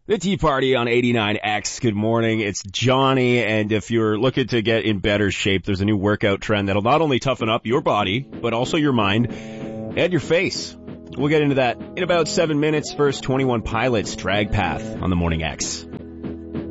The Tea Party on 89X. Good morning. It's Johnny, and if you're looking to get in better shape, there's a new workout trend that'll not only toughen up your body, but also your mind and your face. We'll get into that in about 7 minutes. First, 21 Pilots, Drag Path on the Morning X.